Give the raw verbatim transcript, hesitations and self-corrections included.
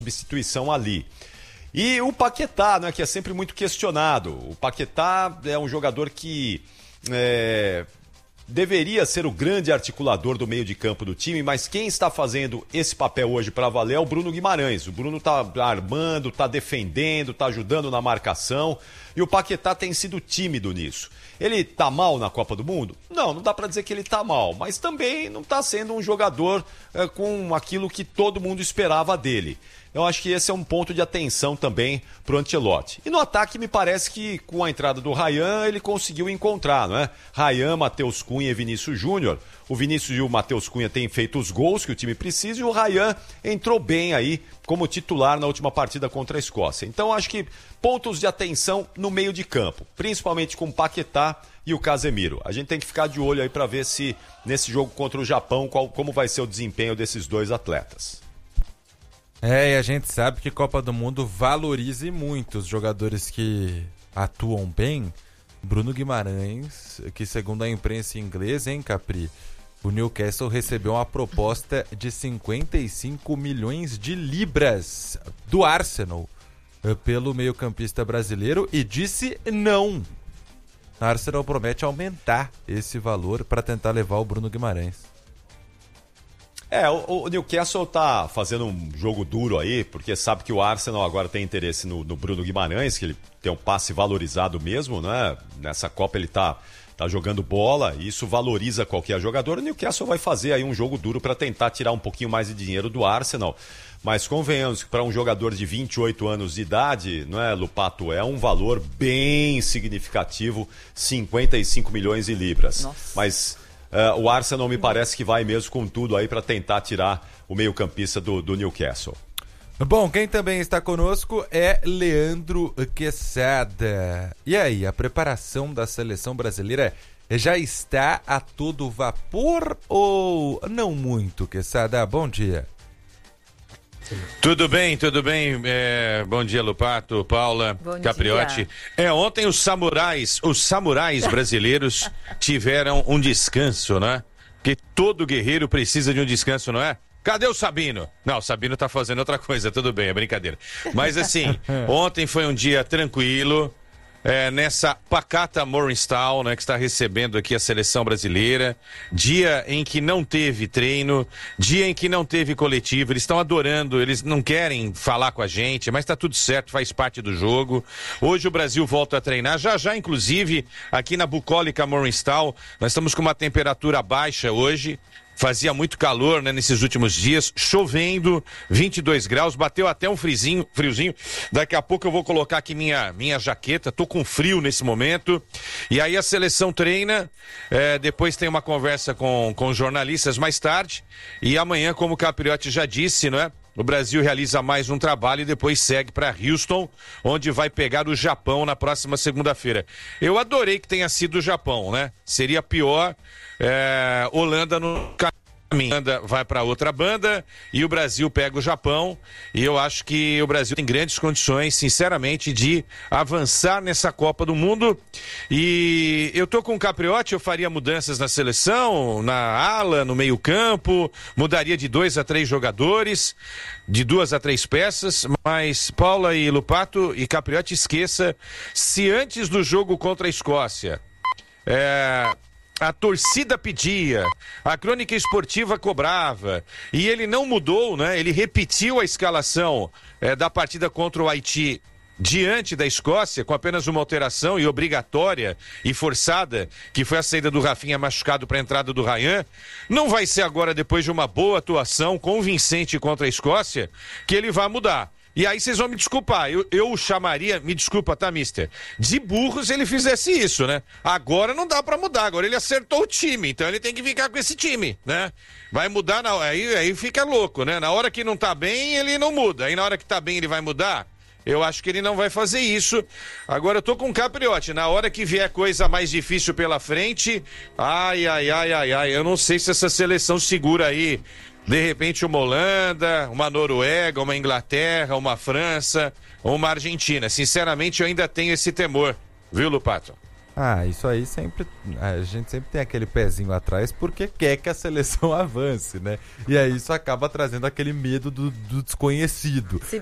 substituição ali. E o Paquetá, né, que é sempre muito questionado. O Paquetá é um jogador que é, deveria ser o grande articulador do meio de campo do time, mas quem está fazendo esse papel hoje para valer é o Bruno Guimarães. O Bruno está armando, está defendendo, está ajudando na marcação, e o Paquetá tem sido tímido nisso. Ele tá mal na Copa do Mundo? Não, não dá para dizer que ele tá mal, mas também não está sendo um jogador é, com aquilo que todo mundo esperava dele. Eu acho que esse é um ponto de atenção também pro Ancelotti. E no ataque me parece que com a entrada do Ryan ele conseguiu encontrar, não é? Ryan, Matheus Cunha e Vinícius Júnior. O Vinícius e o Matheus Cunha têm feito os gols que o time precisa e o Ryan entrou bem aí como titular na última partida contra a Escócia. Então acho que pontos de atenção no meio de campo, principalmente com o Paquetá e o Casemiro. A gente tem que ficar de olho aí para ver se nesse jogo contra o Japão qual, como vai ser o desempenho desses dois atletas. É, e a gente sabe que Copa do Mundo valoriza muito os jogadores que atuam bem. Bruno Guimarães, que segundo a imprensa inglesa, hein, Capri, o Newcastle recebeu uma proposta de cinquenta e cinco milhões de libras do Arsenal pelo meio-campista brasileiro e disse não. A Arsenal promete aumentar esse valor para tentar levar o Bruno Guimarães. É, o, o Newcastle tá fazendo um jogo duro aí, porque sabe que o Arsenal agora tem interesse no, no Bruno Guimarães, que ele tem um passe valorizado mesmo, né? Nessa Copa ele tá, tá jogando bola, e isso valoriza qualquer jogador. O Newcastle vai fazer aí um jogo duro para tentar tirar um pouquinho mais de dinheiro do Arsenal. Mas convenhamos que para um jogador de vinte e oito anos de idade, não é, Lupato, é um valor bem significativo, cinquenta e cinco milhões de libras. Nossa. Mas Uh, o Arsenal me parece que vai mesmo com tudo aí para tentar tirar o meio-campista do, do Newcastle. Bom, quem também está conosco é Leandro Quesada. E aí, a preparação da seleção brasileira já está a todo vapor ou não muito, Quesada? Bom dia. Tudo bem, tudo bem. É, bom dia, Lupato, Paula, bom Capriotti. Dia. É, ontem os samurais, os samurais brasileiros tiveram um descanso, né? Porque todo guerreiro precisa de um descanso, não é? Cadê o Sabino? Não, o Sabino tá fazendo outra coisa, tudo bem, é brincadeira. Mas assim, ontem foi um dia tranquilo. É, nessa pacata Morningstar, né, que está recebendo aqui a seleção brasileira, dia em que não teve treino, dia em que não teve coletivo, eles estão adorando, eles não querem falar com a gente, mas está tudo certo, faz parte do jogo. Hoje o Brasil volta a treinar, já já inclusive aqui na bucólica Morningstar, nós estamos com uma temperatura baixa hoje. Fazia muito calor, né, nesses últimos dias, chovendo, vinte e dois graus, bateu até um friozinho, friozinho. Daqui a pouco eu vou colocar aqui minha, minha jaqueta, tô com frio nesse momento. E aí a seleção treina, é, depois tem uma conversa com, com jornalistas mais tarde. E amanhã, como o Capriotti já disse, não é? O Brasil realiza mais um trabalho e depois segue para Houston, onde vai pegar o Japão na próxima segunda-feira. Eu adorei que tenha sido o Japão, né? Seria pior é, Holanda no caminho. Holanda vai para outra banda e o Brasil pega o Japão. E eu acho que o Brasil tem grandes condições, sinceramente, de avançar nessa Copa do Mundo. E eu tô com o Capriotti, eu faria mudanças na seleção, na ala, no meio-campo, mudaria de dois a três jogadores, de duas a três peças, mas Paula e Lupato e Capriotti, esqueça, se antes do jogo contra a Escócia, é... a torcida pedia, a crônica esportiva cobrava, e ele não mudou, né? Ele repetiu a escalação é, da partida contra o Haiti diante da Escócia, com apenas uma alteração e obrigatória e forçada, que foi a saída do Rafinha machucado para a entrada do Ryan. Não vai ser agora, depois de uma boa atuação convincente contra a Escócia, que ele vai mudar. E aí vocês vão me desculpar, eu, eu o chamaria, me desculpa, tá, mister? De burro se ele fizesse isso, né? Agora não dá pra mudar, agora ele acertou o time, então ele tem que ficar com esse time, né? Vai mudar, na, aí, aí fica louco, né? Na hora que não tá bem, ele não muda, aí na hora que tá bem ele vai mudar? Eu acho que ele não vai fazer isso. Agora eu tô com o Capriotti, na hora que vier coisa mais difícil pela frente, ai, ai, ai, ai, ai, eu não sei se essa seleção segura aí. De repente uma Holanda, uma Noruega, uma Inglaterra, uma França, uma Argentina. Sinceramente, eu ainda tenho esse temor, viu, Lupato? Ah, isso aí sempre. A gente sempre tem aquele pezinho atrás porque quer que a seleção avance, né? E aí isso acaba trazendo aquele medo do, do desconhecido. Se